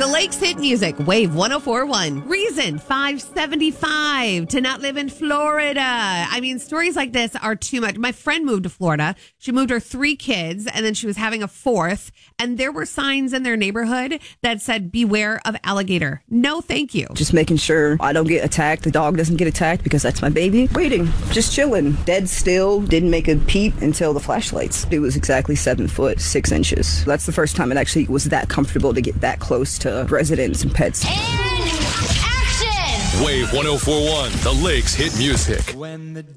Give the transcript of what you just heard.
The Lakes hit music, Wave 104.1. Reason 575 to not live in Florida. I mean, stories like this are too much. My friend moved to Florida. She moved her 3 kids, and then she was having a 4th. And there were signs in their neighborhood that said, beware of alligator. No, thank you. Just making sure I don't get attacked. The dog doesn't get attacked because that's my baby. Waiting, just chilling. Dead still. Didn't make a peep until the flashlights. It was exactly 7 foot, 6 inches. That's the first time it actually was that comfortable to get that close to residents and pets. And action! Wave 104.1, The Lakes hit music.